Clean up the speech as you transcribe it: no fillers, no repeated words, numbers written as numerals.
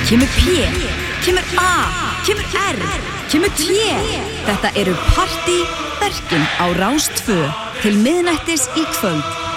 kemur P, kemur A, kemur R, kemur T. Þetta eru partíverkin á Rás 2 til miðnættis í kvöld.